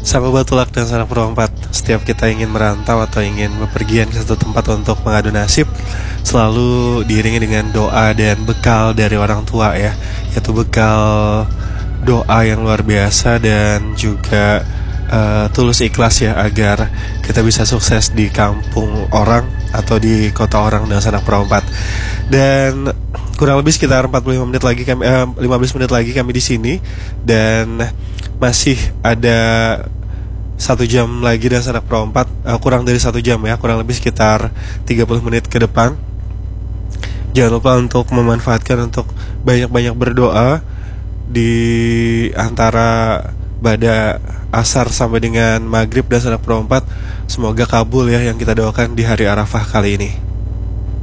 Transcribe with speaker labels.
Speaker 1: Sahabat Batulak dan Sanak Perempat, setiap kita ingin merantau atau ingin bepergian ke satu tempat untuk mengadu nasib, selalu diiringi dengan doa dan bekal dari orang tua ya, yaitu bekal doa yang luar biasa dan juga tulus ikhlas ya, agar kita bisa sukses di kampung orang atau di kota orang dengan Sanak Perempat. Dan kurang lebih sekitar 45 menit lagi 15 menit lagi kami di sini, dan masih ada 1 jam lagi dan Sanak Perempat, kurang dari 1 jam ya, kurang lebih sekitar 30 menit ke depan. Jangan lupa untuk memanfaatkan untuk banyak-banyak berdoa di antara pada asar sampai dengan maghrib dan Sanak Perempat. Semoga kabul ya yang kita doakan di hari Arafah kali ini.